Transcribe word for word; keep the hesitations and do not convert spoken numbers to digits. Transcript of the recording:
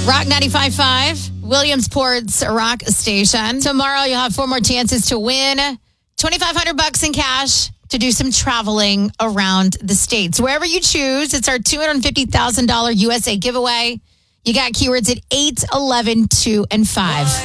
Rock ninety-five point five, Williamsport's Rock Station. Tomorrow you'll have four more chances to win twenty-five hundred bucks in cash to do some traveling around the states. Wherever you choose, it's our two hundred fifty thousand dollars U S A giveaway. You got keywords at eight, eleven, two, and five.